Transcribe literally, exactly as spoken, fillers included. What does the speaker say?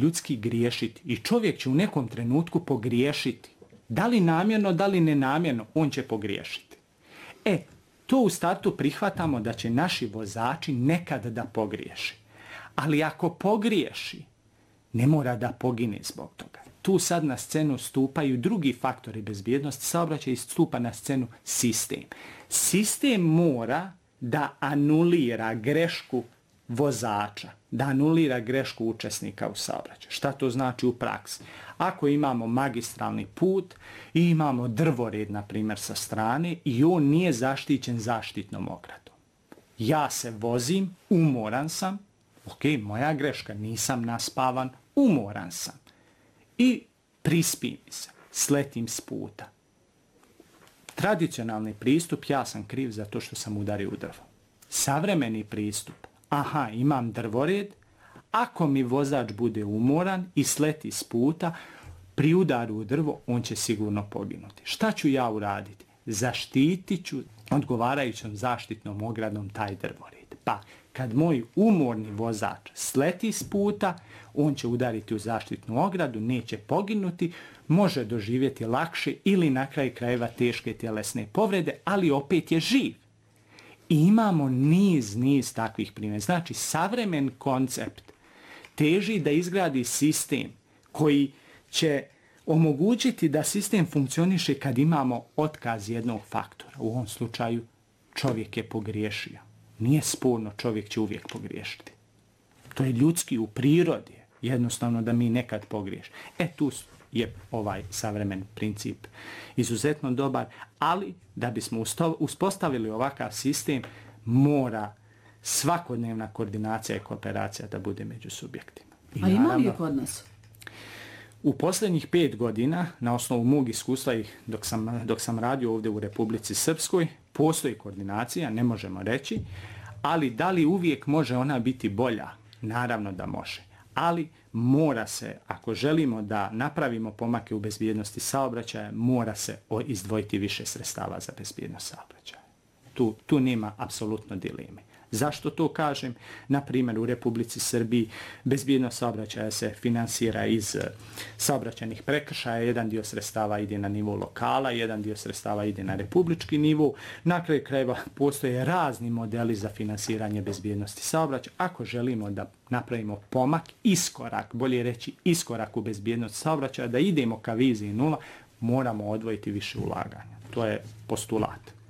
ljudski griješiti i čovjek će u nekom trenutku pogriješiti. Da li namjerno, da li nenamjerno, on će pogriješiti. E, to u startu prihvatamo da će naši vozači nekad da pogriješi. Ali ako pogriješi, ne mora da pogine zbog toga. Tu sad na scenu stupaju drugi faktori bezbjednosti saobraćaja i stupa na scenu sistem. Sistem mora da anulira grešku vozača, da anulira grešku učesnika u saobraćaju. Šta to znači u praksi? Ako imamo magistralni put i imamo drvored, na primjer, sa strane i on nije zaštićen zaštitnom ogradom. Ja se vozim, umoran sam, ok, moja greška, nisam naspavan, umoran sam. I prispim se, sletim s puta. Tradicionalni pristup, ja sam kriv za to što sam udario u drvo. Savremeni pristup, aha, imam drvored, ako mi vozač bude umoran i sleti s puta, pri udaru u drvo, on će sigurno poginuti. Šta ću ja uraditi? Zaštitit ću odgovarajućom zaštitnom ogradom taj drvored. Pa, kad moj umorni vozač sleti s puta, on će udariti u zaštitnu ogradu, neće poginuti, može doživjeti lakše ili na kraju krajeva teške tjelesne povrede, ali opet je živ. I imamo niz, niz takvih primjera. Znači, savremen koncept teži da izgradi sistem koji će omogućiti da sistem funkcioniše kad imamo otkaz jednog faktora. U ovom slučaju čovjek je pogriješio. Nije sporno, čovjek će uvijek pogriješiti. To je ljudski, u prirodi, jednostavno da mi nekad pogriješimo. E tu je ovaj savremen princip izuzetno dobar, ali da bismo uspostavili ovakav sistem, mora svakodnevna koordinacija i kooperacija da bude među subjektima. I A ima li je kod nas? U posljednjih pet godina, na osnovu mog iskustva i dok sam, dok sam radio ovdje u Republici Srpskoj, postoji koordinacija, ne možemo reći, ali da li uvijek može ona biti bolja? Naravno da može. Ali mora se, ako želimo da napravimo pomake u bezbjednosti saobraćaja, mora se izdvojiti više sredstava za bezbjednost saobraćaja. Tu, tu nema apsolutno dileme. Zašto to kažem? Na primjer, u Republici Srbiji bezbjednost saobraćaja se finansira iz saobraćajnih prekršaja. Jedan dio sredstava ide na nivo lokala, jedan dio sredstava ide na republički nivo. Na kraju krajeva postoje razni modeli za finansiranje bezbjednosti saobraćaja. Ako želimo da napravimo pomak, iskorak, bolje reći iskorak u bezbjednost saobraćaja, da idemo ka viziji nula, moramo odvojiti više ulaganja. To je postulat.